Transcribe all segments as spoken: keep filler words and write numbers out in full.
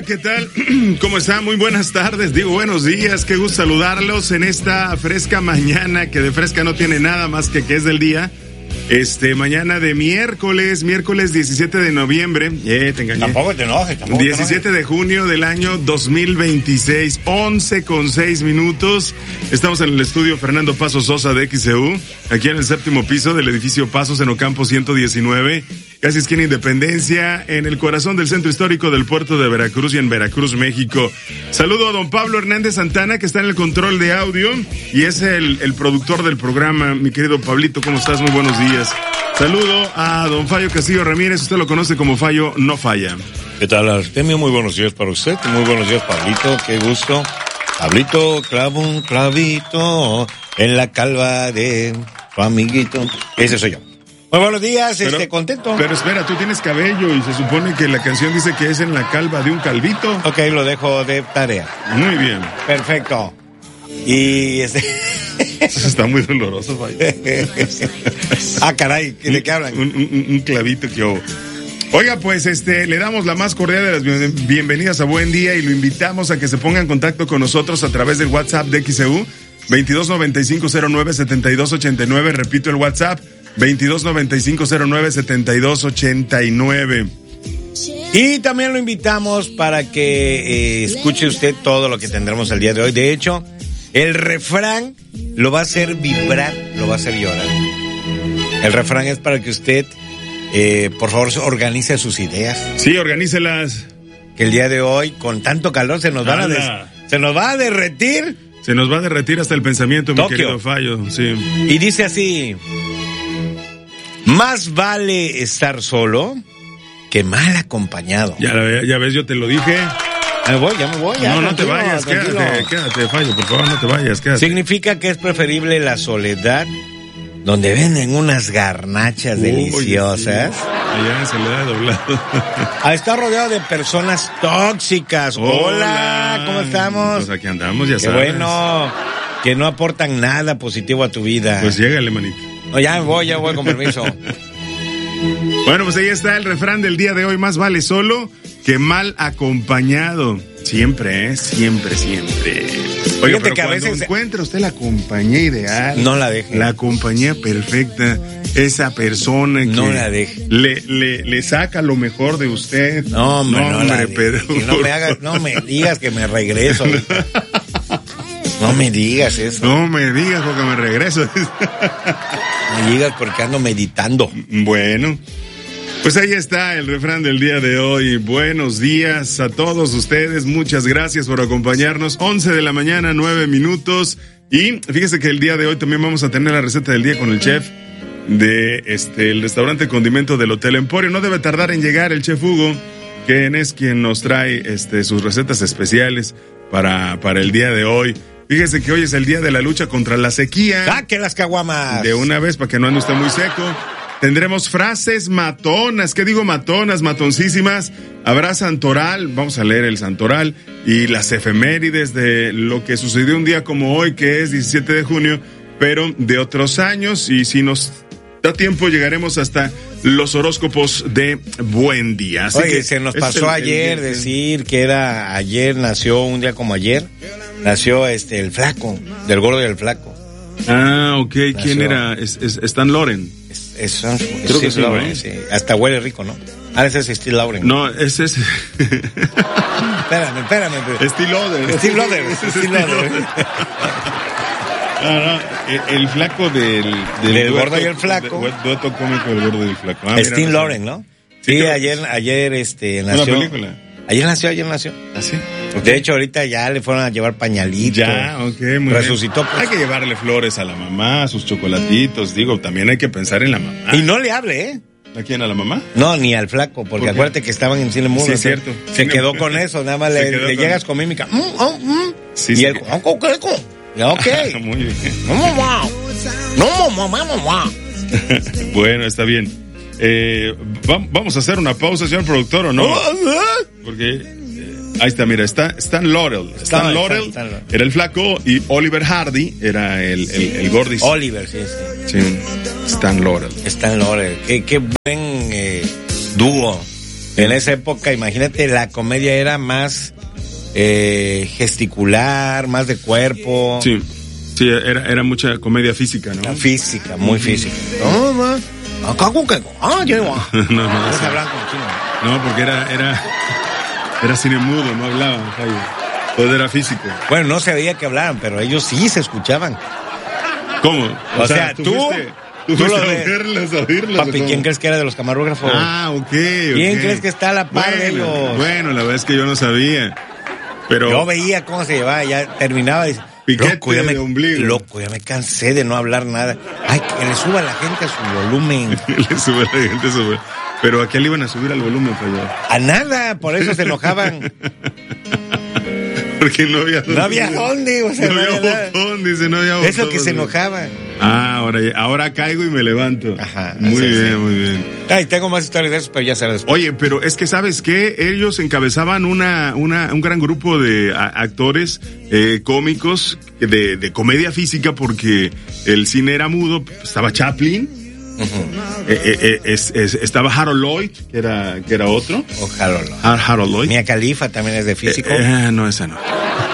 ¿qué tal? ¿Cómo están? Muy buenas tardes, digo buenos días, qué gusto saludarlos en esta fresca mañana, que de fresca no tiene nada más que que es del día. Este, mañana de miércoles, miércoles diecisiete de noviembre, eh, te engañé. Tampoco te enojes, tampoco diecisiete te enojes. de junio del año dos mil veintiséis, once con seis minutos. Estamos en el estudio Fernando Paso Sosa de X C U, aquí en el séptimo piso del edificio Pasos en Ocampo ciento diecinueve, casi esquina Independencia, en el corazón del centro histórico del puerto de Veracruz y en Veracruz, México. Saludo a don Pablo Hernández Santana, que está en el control de audio y es el, el productor del programa. Mi querido Pablito, ¿cómo estás? Muy buenos días. Saludo a don Fallo Castillo Ramírez, usted lo conoce como Fallo No Falla. ¿Qué tal, Artemio? Muy buenos días para usted, muy buenos días, Pablito, qué gusto. Pablito, clavo un clavito en la calva de tu amiguito. Ese soy yo. Muy buenos días, pero, este, contento. Pero espera, tú tienes cabello y se supone que la canción dice que es en la calva de un calvito. Ok, lo dejo de tarea. Muy bien. Perfecto. Y este... Eso está muy doloroso, vaya. Ah, caray, ¿de qué hablan? Un, un, un clavito que hubo. Oiga, pues este, le damos la más cordial de las bienvenidas a Buen Día y lo invitamos a que se ponga en contacto con nosotros a través del WhatsApp de X C U, veintidós noventa y cinco cero nueve setenta y dos ochenta y nueve, repito el WhatsApp, veintidós noventa y cinco cero nueve setenta y dos ochenta y nueve. Y también lo invitamos para que eh, escuche usted todo lo que tendremos el día de hoy. De hecho, el refrán lo va a hacer vibrar, lo va a hacer llorar. El refrán es para que usted, eh, por favor, organice sus ideas. Sí, organícelas. Que el día de hoy, con tanto calor, se nos, van a des- se nos va a derretir. Se nos va a derretir hasta el pensamiento, Tokio. Mi querido Fallo. Sí. Y dice así: más vale estar solo que mal acompañado. Ya, ya ves, yo te lo dije. Me voy, ya me voy. Ya, no, no te vayas, tranquilo. quédate, quédate, Fallo, por favor, no te vayas, quédate. Significa que es preferible la soledad, donde venden unas garnachas Uy, deliciosas. Sí. Allá se le da doblado. A estar rodeado de personas tóxicas. Hola, Hola, ¿cómo estamos? Pues aquí andamos, ya Qué sabes. bueno, que no aportan nada positivo a tu vida. Pues llégale, manito. No, ya me voy, ya me voy, con permiso. Bueno, pues ahí está el refrán del día de hoy: más vale solo que mal acompañado. Siempre, ¿eh? Siempre, siempre. Oiga, pero que a veces encuentra usted la compañía ideal, no la deje. La compañía perfecta, esa persona que no la deje. Le, le, le saca lo mejor de usted. No, hombre, no, no hombre, la Pedro. Que no me hagas, no me digas que me regreso. No me digas eso. No me digas porque me regreso. Me digas porque ando meditando. Bueno, pues ahí está el refrán del día de hoy. Buenos días a todos ustedes. Muchas gracias por acompañarnos. once de la mañana, nueve minutos. Y fíjese que el día de hoy también vamos a tener la receta del día con el chef de este el restaurante Condimento del Hotel Emporio. No debe tardar en llegar el chef Hugo, quien es quien nos trae este sus recetas especiales para, para el día de hoy. Fíjese que hoy es el día de la lucha contra la sequía. ¡Saque las caguamas! De una vez, para que no ande usted muy seco. Tendremos frases matonas. ¿Qué digo matonas? Matoncísimas. Habrá santoral. Vamos a leer el santoral. Y las efemérides de lo que sucedió un día como hoy, que es diecisiete de junio, pero de otros años. Y si nos da tiempo, llegaremos hasta los horóscopos de Buen Día. Así Oye, que se nos es pasó el, ayer el, el, decir que era ayer, nació un día como ayer. Nació este el flaco, del gordo y el flaco. Ah, ok. Nació. ¿Quién era? Es, es, Stan Lauren. Es, es, es Creo que sí, Lauren, ¿no? Sí. Hasta huele rico, ¿no? Ah, ese es Steve Lauren. No, ese es... espérame, espérame. Steve Lauren. Steve Lauren. Steve Lauren. No, no, el, el flaco del... Del, del gordo y el flaco. Del dueto cómico del gordo y el flaco. Ah, Steve Lauren, ¿no? Sí, sí ayer, ayer este, nació... ¿Una película? Ayer nació, ayer nació. ¿Ah, sí? Okay. De hecho, ahorita ya le fueron a llevar pañalitos. Ya, ok, muy Resucitó. bien. Pues. Hay que llevarle flores a la mamá, sus chocolatitos. Digo, también hay que pensar en la mamá. Y no le hable, ¿eh? ¿A quién? ¿A la mamá? No, ni al flaco, porque ¿Por acuérdate que estaban en Cine Mudo. Sí, es cierto. Se quedó con eso, nada más le, le con... llegas con mímica. Mm, oh, mm. Sí, y sí. él, oh, ¿qué? Ok. Muy bien. No, mamá. No, mamá, mamá. Bueno, está bien. Eh, vamos a hacer una pausa, señor productor, ¿o no? Porque eh, ahí está, mira, está Stan Laurel. Stan, Stan Laurel Stan, Stan era el flaco y Oliver Hardy era el, el, el gordis. Oliver, sí, sí. Sí, Stan Laurel. Stan Laurel. Qué, qué buen eh, dúo. En esa época, imagínate, la comedia era más eh, gesticular, más de cuerpo. Sí, sí, era, era mucha comedia física, ¿no? La física, muy física. No, no, acá con que, ah, yo no, no, no, no sí. se hablan como chino. No, porque era, era, era cine mudo, no hablaban, Jaime. Todo era físico. Bueno, no se veía que hablaban, pero ellos sí se escuchaban. ¿Cómo? O, o sea, sea, tú, tú, fuiste, tú, tú fuiste a oírlos, a oírlos. Papi, ¿quién crees que era de los camarógrafos? Ah, ok, ok. ¿Quién crees que está a la par bueno, de ellos? Bueno, la verdad es que yo no sabía. Pero yo veía cómo se llevaba, ya terminaba y piquete loco, ya me, de ombligo. Loco, ya me cansé de no hablar nada. Ay, que le suba a la gente a su volumen. Le sube a la gente a su volumen. Pero ¿a qué le iban a subir al volumen, Fayón? A nada, por eso se enojaban. Porque no había dónde. No había dónde, o sea, no, no había había botón, dice, no había botón. Eso que se enojaban. Ah, ahora, ahora caigo y me levanto. Ajá. Muy sí, bien, sí. muy bien. Ay, tengo más historias de eso, pero ya sabes. Oye, pero es que, ¿sabes qué? Ellos encabezaban una, una, un gran grupo de a, actores eh, cómicos de, de comedia física porque el cine era mudo. Estaba Chaplin. Uh-huh. eh, eh, es, es, estaba Harold Lloyd, que era, que era otro. O Harold Lloyd. Har- Harold Lloyd. Mia Khalifa también es de físico. Eh, eh, no, esa no.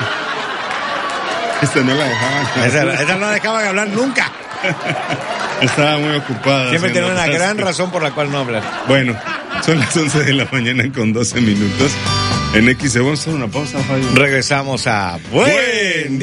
Esta no la dejaban. Esa, esa no la dejaban hablar nunca. Estaba muy ocupada. Siempre tenía una tasks. gran razón por la cual no hablar. Bueno, son las once de la mañana con doce minutos. En X E U, vamos a hacer una pausa, Fabio. Regresamos a Buen